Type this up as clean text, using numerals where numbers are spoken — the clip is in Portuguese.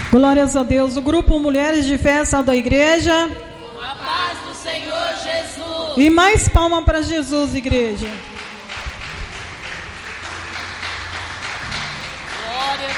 Glórias a Deus. O grupo Mulheres de Fé, sal da igreja. Com a paz do Senhor Jesus. E mais palma para Jesus, igreja.